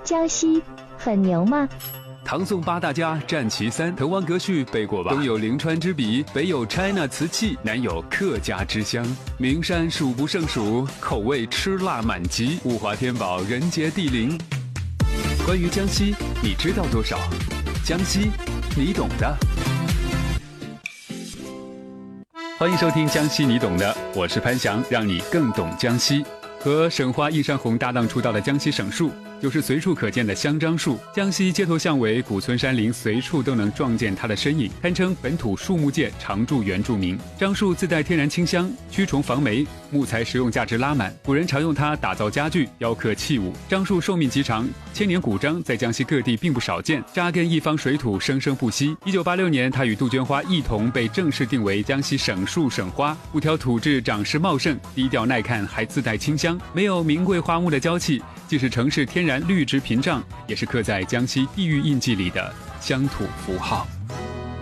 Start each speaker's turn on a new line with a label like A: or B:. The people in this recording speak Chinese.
A: 江西很牛吗？
B: 唐宋八大家占其三，滕王阁序背过吧？东有临川之笔，北有 China 瓷器，南有客家之乡。名山数不胜数，口味吃辣满级，物华天宝，人杰地灵。关于江西，你知道多少？江西，你懂的。欢迎收听《江西你懂的》，我是潘翔，让你更懂江西。和省花映山红搭档出道的江西省树，就是随处可见的香樟树。江西街头巷尾、古村山林，随处都能撞见它的身影，堪称本土树木界常驻原住民。樟树自带天然清香，驱虫防霉，木材实用价值拉满。古人常用它打造家具、雕刻器物。樟树寿命极长，千年古樟在江西各地并不少见，扎根一方水土，生生不息。1986年，它与杜鹃花一同被正式定为江西省树省花。五条土质长势茂盛，低调耐看，还自带清香。没有名贵花木的娇气，既是城市天然绿植屏障，也是刻在江西地域印记里的乡土符号。